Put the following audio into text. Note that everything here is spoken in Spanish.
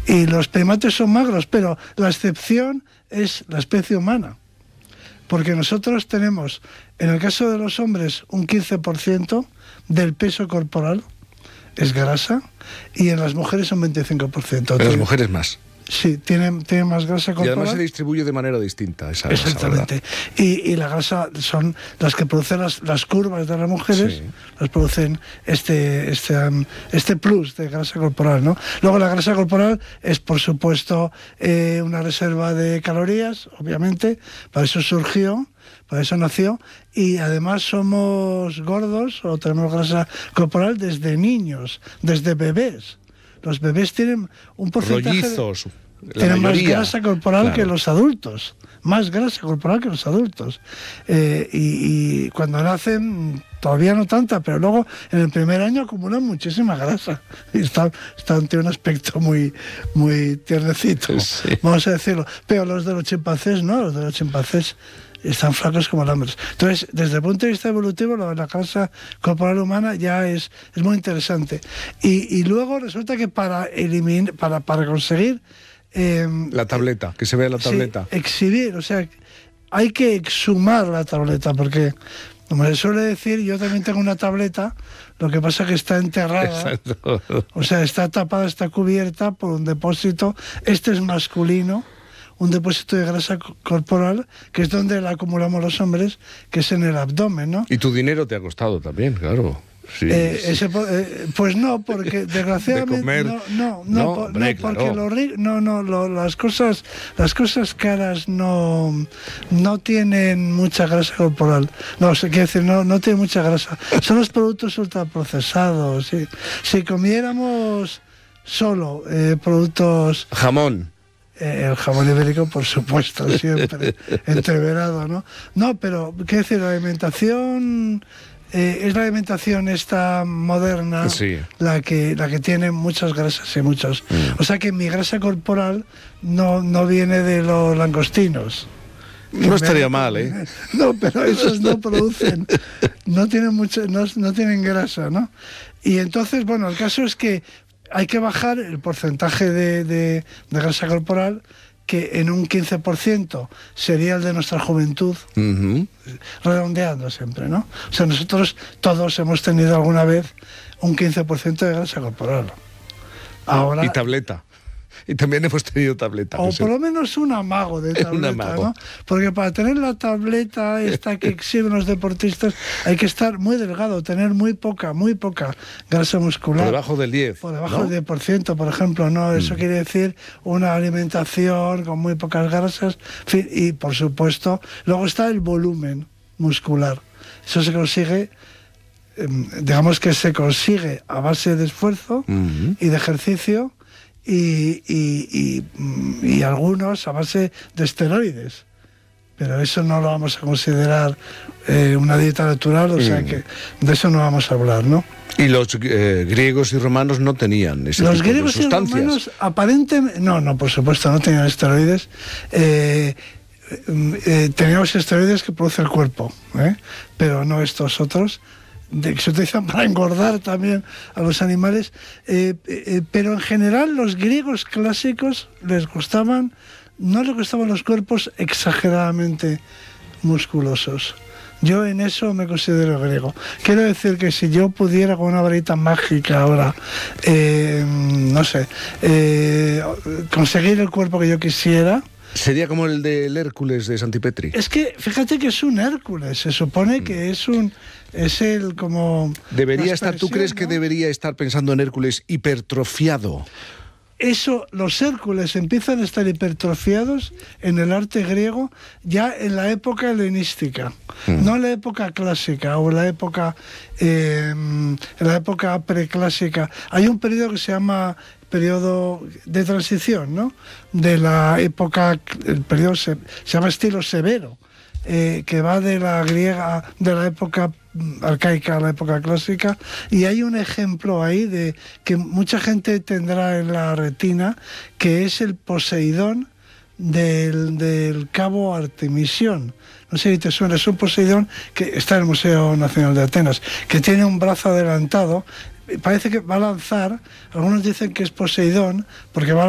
Y los primates son magros, pero la excepción es la especie humana. Porque nosotros tenemos, en el caso de los hombres, un 15% del peso corporal es grasa, y en las mujeres un 25%. En las mujeres más. Sí, tienen más grasa corporal. Y además se distribuye de manera distinta esa grasa. Exactamente. Y la grasa son las que producen las curvas de las mujeres, sí. Las producen este plus de grasa corporal, ¿no? Luego la grasa corporal es, por supuesto, una reserva de calorías, obviamente, para eso surgió, para eso nació, y además somos gordos o tenemos grasa corporal desde niños, desde bebés. Los bebés tienen un porcentaje... Rollizos. Tienen más grasa corporal que los adultos. Más grasa corporal que los adultos. Y cuando nacen, todavía no tanta, pero luego en el primer año acumulan muchísima grasa. Y están tienen un aspecto muy, muy tiernecito, sí. Vamos a decirlo. Pero los de los chimpancés no, los de los chimpancés están flacos como alambres. Entonces, desde el punto de vista evolutivo, la grasa corporal humana ya es muy interesante. Y luego resulta que para conseguir... la tableta, que se vea la tableta. Sí, exhibir, o sea, hay que exhumar la tableta, porque, como se suele decir, yo también tengo una tableta, lo que pasa es que está enterrada. Exacto. O sea, está tapada, está cubierta por un depósito, este es masculino, un depósito de grasa corporal, que es donde la acumulamos los hombres, que es en el abdomen, ¿no? Y tu dinero te ha costado también, claro. Sí, sí. Pues no, porque desgraciadamente las cosas caras no tienen mucha grasa corporal. No, quiere decir, no tienen mucha grasa. Son los productos ultraprocesados. ¿Sí? Si comiéramos solo productos... Jamón. El jamón ibérico, por supuesto, siempre entreverado, ¿no? No, pero, quiero decir, la alimentación... es la alimentación esta moderna, sí, la que tiene muchas grasas y muchos. O sea que mi grasa corporal no viene de los langostinos. No estaría mal, ¿eh? No, pero esos no producen, no tienen grasa, ¿no? Y entonces, bueno, el caso es que hay que bajar el porcentaje de grasa corporal, que en un 15% sería el de nuestra juventud, redondeando siempre, ¿no? O sea, nosotros todos hemos tenido alguna vez un 15% de grasa corporal. Ahora, y tableta. Y también hemos tenido tableta. O por lo menos un amago de tableta, ¿no? Porque para tener la tableta esta que exhiben los deportistas hay que estar muy delgado, tener muy poca grasa muscular. Por debajo del 10. Por debajo del 10%, por ejemplo, ¿no? Eso quiere decir una alimentación con muy pocas grasas. En fin, y por supuesto, luego está el volumen muscular. Eso se consigue... digamos que se consigue a base de esfuerzo y de ejercicio, y algunos a base de esteroides, pero eso no lo vamos a considerar una dieta natural, o sea que de eso no vamos a hablar, ¿no? Y los griegos y romanos no tenían ese tipo de sustancias. Los griegos y romanos aparentemente no, por supuesto no tenían esteroides. Teníamos esteroides que produce el cuerpo, pero no estos otros, que se utilizan para engordar también a los animales, pero en general los griegos clásicos no les gustaban los cuerpos exageradamente musculosos. Yo en eso me considero griego. Quiero decir que si yo pudiera con una varita mágica ahora, conseguir el cuerpo que yo quisiera... Sería como el del Hércules de Santipetri. Es que, fíjate que es un Hércules, se supone que es el como... Debería estar, ¿tú crees que debería estar pensando en Hércules hipertrofiado? Eso, los Hércules empiezan a estar hipertrofiados en el arte griego ya en la época helenística, no en la época clásica o en la época preclásica. Hay un periodo que se llama periodo de transición, ¿no? De la época, el periodo se llama estilo severo, que va de la griega, de la época arcaica a la época clásica, y hay un ejemplo ahí de que mucha gente tendrá en la retina, que es el Poseidón del cabo Artemisión. No sé si te suena, es un Poseidón que está en el Museo Nacional de Atenas, que tiene un brazo adelantado, parece que va a lanzar, algunos dicen que es Poseidón, porque va a